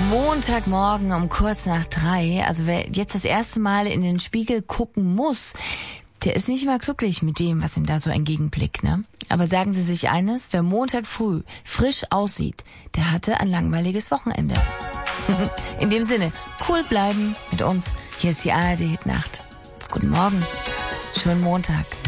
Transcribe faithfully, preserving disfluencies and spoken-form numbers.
Montagmorgen um kurz nach drei. Also wer jetzt das erste Mal in den Spiegel gucken muss, der ist nicht mal glücklich mit dem, was ihm da so entgegenblickt, ne? Aber sagen Sie sich eines, wer Montag früh frisch aussieht, der hatte ein langweiliges Wochenende. In dem Sinne, cool bleiben mit uns. Hier ist die A R D Hit Nacht. Guten Morgen. Schönen Montag.